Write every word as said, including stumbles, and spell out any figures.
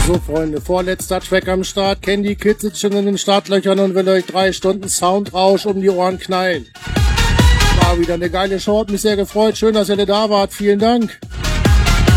So, Freunde, vorletzter Track am Start. Candy Kid sitzt schon in den Startlöchern und will euch drei Stunden Soundrausch um die Ohren knallen. War wieder eine geile Show, hat mich sehr gefreut. Schön, dass ihr da wart. Vielen Dank.